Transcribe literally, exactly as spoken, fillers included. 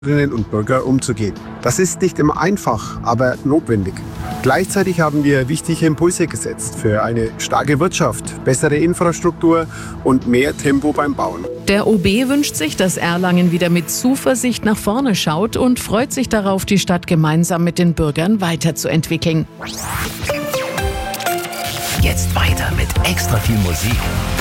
Bürgerinnen und Bürger umzugehen. Das ist nicht immer einfach, aber notwendig. Gleichzeitig haben wir wichtige Impulse gesetzt für eine starke Wirtschaft, bessere Infrastruktur und mehr Tempo beim Bauen. Der O B wünscht sich, dass Erlangen wieder mit Zuversicht nach vorne schaut und freut sich darauf, die Stadt gemeinsam mit den Bürgern weiterzuentwickeln. Jetzt weiter mit extra viel Musik.